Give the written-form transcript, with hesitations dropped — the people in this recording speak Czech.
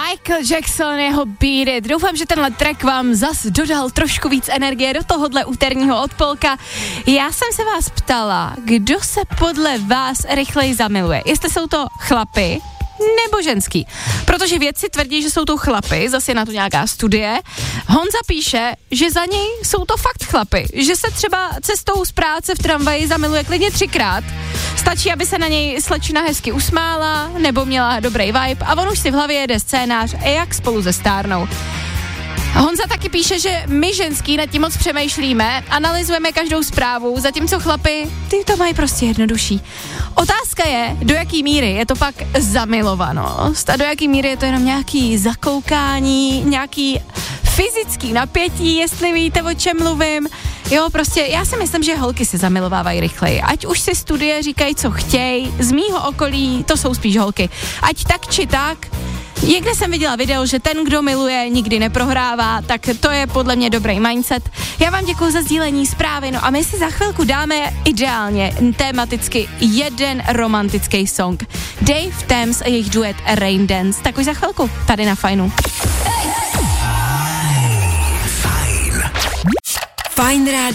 Michael Jackson, jeho Beat It. Doufám, že tenhle track vám zas dodal trošku víc energie do tohohle úterního odpolka. Já jsem se vás ptala, kdo se podle vás rychleji zamiluje. Jestli jsou to chlapy nebo ženský. Protože vědci tvrdí, že jsou to chlapy, zase je na to nějaká studie. Honza píše, že za něj jsou to fakt chlapy. Že se třeba cestou z práce v tramvaji zamiluje klidně 3krát. Stačí, aby se na něj slečna hezky usmála, nebo měla dobrý vibe a on už si v hlavě jede scénář, jak spolu zestárnou. Honza taky píše, že my ženský nad tím moc přemýšlíme, analyzujeme každou zprávu, zatímco chlapy, ty to mají prostě jednodušší. Otázka je, do jaký míry je to pak zamilovanost a do jaký míry je to jenom nějaký zakoukání, nějaký fyzický napětí, jestli víte, o čem mluvím. Jo, prostě já si myslím, že holky se zamilovávají rychleji. Ať už si studie říkají, co chtějí, z mýho okolí to jsou spíš holky. Ať tak či tak. Někde jsem viděla video, že ten, kdo miluje, nikdy neprohrává, tak to je podle mě dobrý mindset. Já vám děkuji za sdílení zprávy, no a my si za chvilku dáme ideálně tematicky jeden romantický song. Dave Thames a jejich duet Rain Dance, tak už za chvilku tady na Fajnu. Fajn rádio.